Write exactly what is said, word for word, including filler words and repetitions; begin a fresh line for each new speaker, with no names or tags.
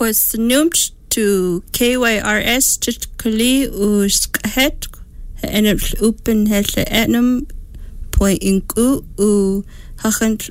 Kwas numt to K Y R S Chitkali Uskahet and open has the atom point in u u hachant